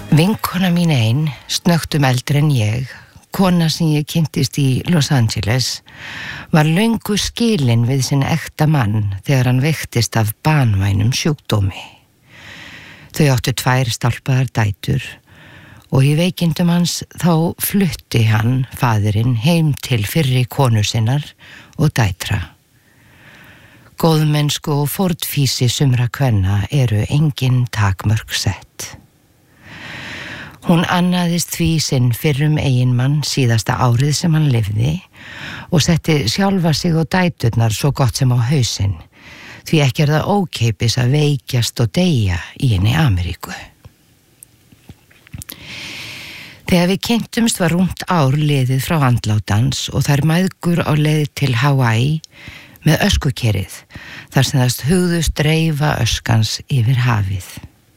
Vinkona mín ein, snöggtum eldri en ég, kona sem ég kynntist í Los Angeles, var löngu skilin við sinn ekta mann þegar hann veiktist af banvænum sjúkdómi. Þau áttu 2 stálpaðar dætur og í veikindum hans þá flutti hann, faðirinn, heim til fyrri konu sinnar og dætra. Góðmennsku og fórnfýsi sumra kvenna eru engin takmörk sett. Hún annaðist því sinn fyrrum eiginmann síðasta árið sem hann lifði og setti sjálfa sig og dæturnar svo gott sem á hausinn, því ekki það ókeipis að veikjast og deyja í henni Ameríku. Þegar við kynntumst var rúmt ár liðið frá andlátans og þær mæðgur á leið til Hawaii með öskukerið, þar sem það hugðust dreifa öskans yfir hafið.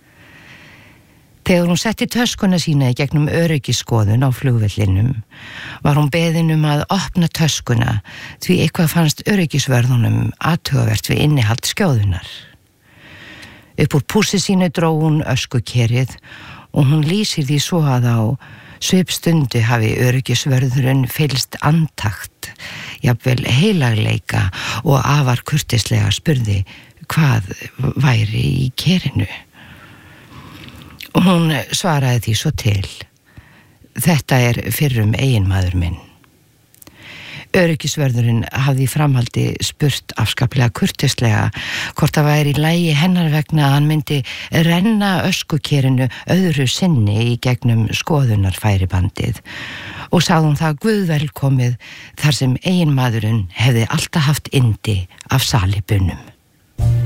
Þegar hún setti töskuna sína í gegnum öryggisskoðun á flugvellinum, var hún beðin að opna töskuna því eitthvað fannst öryggisvörðunum athugavert við innihald skjóðunar. Upp úr pússi sínu dró hún öskukerið og hún lýsir því svo að á svipstundu hafi öryggisvörðurinn fylgst andakt, jafnvel heilagleika og afar kurteislega spurði hvað væri í kerinu. Og hún svaraði því svo til: Þetta fyrrum eiginmaður minn. Öryggisvörðurinn hafði í framhaldi spurt afskaplega kurteislega hvort það væri í lagi hennar vegna að hann myndi renna öskukerinu öðru sinni í gegnum skoðunarfæribandið og sagði hún það guð velkomið þar sem eiginmaðurinn hefði alltaf haft yndi af salibunum.